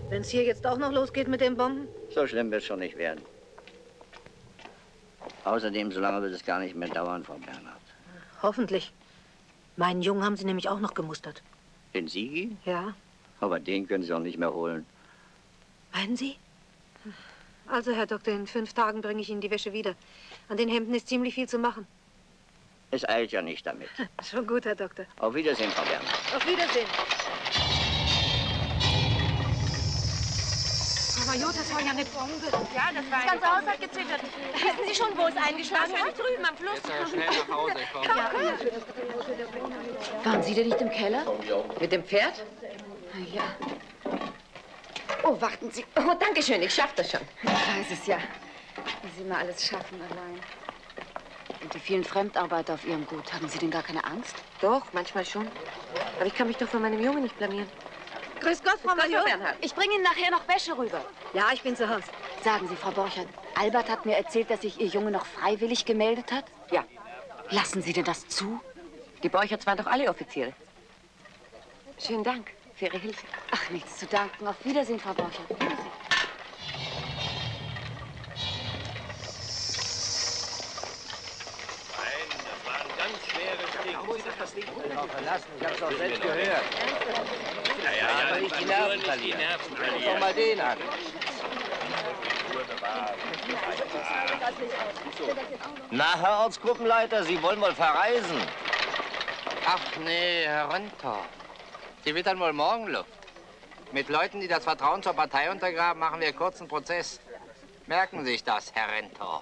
Wenn es hier jetzt auch noch losgeht mit den Bomben? So schlimm wird es schon nicht werden. Außerdem, so lange wird es gar nicht mehr dauern, Frau Bernhard. Hoffentlich. Meinen Jungen haben Sie nämlich auch noch gemustert. Den Sigi? Ja. Aber den können Sie auch nicht mehr holen. Meinen Sie? Also, Herr Doktor, in 5 Tagen bringe ich Ihnen die Wäsche wieder. An den Hemden ist ziemlich viel zu machen. Es eilt ja nicht damit. Schon gut, Herr Doktor. Auf Wiedersehen, Frau Bernhard. Auf Wiedersehen. Frau Major, das war ja eine Bombe. Ja, das war das ganze Haus hat gezittert. Wissen Sie schon, wo es eingeschlagen hat? Drüben am Fluss. Jetzt aber schnell nach Hause, ich komme. Waren Sie denn nicht im Keller? Mit dem Pferd? Ja. Oh, warten Sie. Oh, danke schön, ich schaff das schon. Ich weiß es ja. Wie Sie immer alles schaffen allein. Und die vielen Fremdarbeiter auf Ihrem Gut, haben Sie denn gar keine Angst? Doch, manchmal schon. Aber ich kann mich doch von meinem Jungen nicht blamieren. Grüß Gott, Frau Major. Bernhard. Ich bringe Ihnen nachher noch Wäsche rüber. Ja, ich bin zu Hause. Sagen Sie, Frau Borchert, Albert hat mir erzählt, dass sich Ihr Junge noch freiwillig gemeldet hat? Ja. Lassen Sie denn das zu? Die Borcherts waren doch alle Offiziere. Schönen Dank für Ihre Hilfe. Ach, nichts zu danken. Auf Wiedersehen, Frau Borchert. Wiedersehen. Verlassen, ich hab's auch selbst gehört. Ja, aber nicht die Nerven verlieren. Guck doch mal den an. Na, Herr Ortsgruppenleiter, Sie wollen wohl verreisen? Ach nee, Herr Rönter. Sie wittern wohl Morgenluft. Mit Leuten, die das Vertrauen zur Partei untergraben, machen wir kurzen Prozess. Merken Sie sich das, Herr Renter.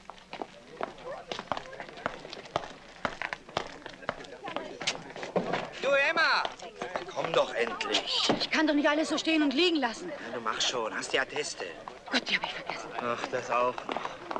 Du, Emma! Komm doch endlich. Ich kann doch nicht alles so stehen und liegen lassen. Ja, du mach schon, hast die Atteste. Gott, die habe ich vergessen. Ach, das auch noch.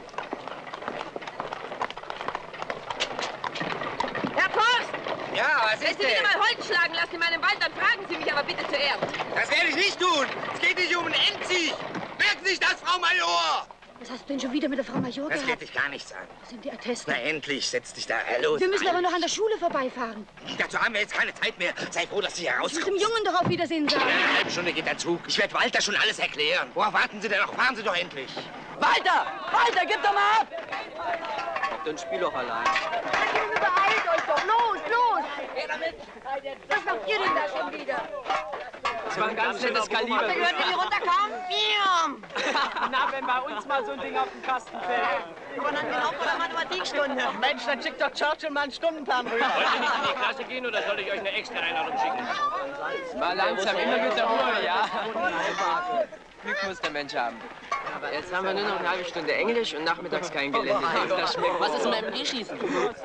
Herr Post! Ja, was Wenn ist Sie denn? wieder mal Holz schlagen lassen in meinem Wald, dann fragen Sie mich aber bitte zuerst. Das werde ich nicht tun. Es geht nicht um einen Endzig. Merken Sie sich das, Frau Major? Was hast du denn schon wieder mit der Frau Major Das gehabt? geht dich gar nichts an. Was sind die Atteste? Na endlich, setz dich da los. Wir müssen aber noch an der Schule vorbeifahren. Dazu haben wir jetzt keine Zeit mehr. Sei froh, dass du hier Ich muss dem rauskommst. Jungen doch auf Wiedersehen sagen. In einer halben Stunde geht der Zug. Ich werde Walter schon alles erklären. Worauf warten Sie denn noch? Fahren Sie doch endlich. Walter! Walter, gib doch mal ab! Dann spiel doch allein. Junge, beeilt euch doch. Los, los! Was macht ihr denn da schon wieder? Das war ein ganz nettes Kaliber. Habt ihr gehört, wenn die runterkamen? Na, wenn bei uns mal so ein Ding auf den Kasten fällt. Aber dann genau vor der Mathematikstunde. Mensch, dann schickt doch Churchill mal einen Stundenplan rüber. Wollt ihr nicht in die Klasse gehen oder soll ich euch eine extra Einladung schicken? Mal langsam, immer mit der Ruhe, ja? Glück muss der Mensch haben. Jetzt haben wir nur noch eine halbe Stunde Englisch und nachmittags kein Gelände. Das schmeckt. Was ist denn beim Bierschießen?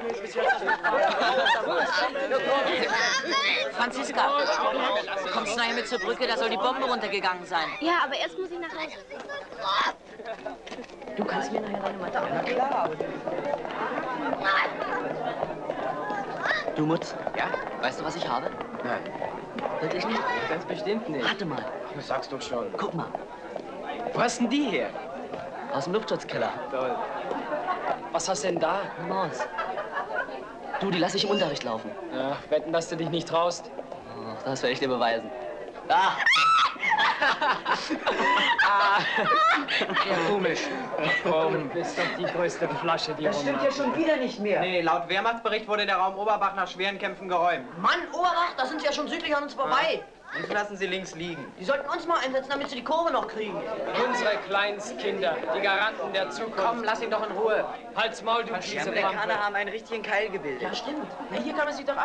Franziska, kommst du nachher mit zur Brücke? Da soll die Bombe runtergegangen sein. Ja, aber erst muss ich nach Hause. Du kannst mir nachher deine Mathe. Du Mutz? Ja? Weißt du, was ich habe? Nein. Wirklich nicht? Ganz bestimmt nicht. Warte mal. Du sagst doch schon. Guck mal. Wo hast denn die her? Aus dem Luftschutzkeller. Toll. Was hast du denn da? Eine Maus. Du, die lass ich im Unterricht laufen. Ja, wetten, dass du dich nicht traust. Oh, das werde ich dir beweisen. Ah! Ja, komisch. Komm, bist doch die größte Flasche, die Das stimmt ja schon wieder nicht mehr. Nee, laut Wehrmachtsbericht wurde der Raum Oberbach nach schweren Kämpfen geräumt. Mann, Oberbach, da sind sie ja schon südlich an uns vorbei. Uns lassen sie links liegen. Die sollten uns mal einsetzen, damit sie die Kurve noch kriegen. Unsere Kleinstkinder, die Garanten der Zukunft. Komm, lass ihn doch in Ruhe. Halt's Maul, du Die Amerikaner haben einen richtigen Keil gebildet. Ja, stimmt. Na, hier kann man sich doch